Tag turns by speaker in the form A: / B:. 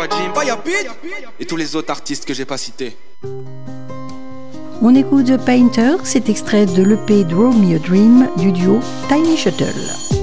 A: Jim, et tous les autres artistes que j'ai pas cités.
B: On écoute The Painter, cet extrait de l'EP Draw Me a Dream du duo Tiny Shuttle.